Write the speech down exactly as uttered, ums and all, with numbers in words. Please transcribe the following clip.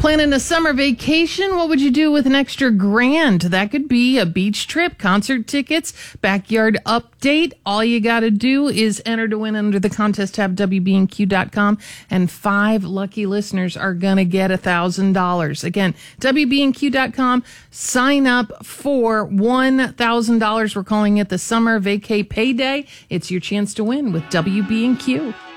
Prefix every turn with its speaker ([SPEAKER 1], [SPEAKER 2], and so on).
[SPEAKER 1] Planning a summer vacation? What would you do with an extra grand? That could be a beach trip, concert tickets, backyard update. All you got to do is enter to win under the contest tab, W B N Q dot com, and five lucky listeners are going to get one thousand dollars. Again, W B N Q dot com. Sign up for one thousand dollars. We're calling it the Summer Vacay Payday. It's your chance to win with W B N Q.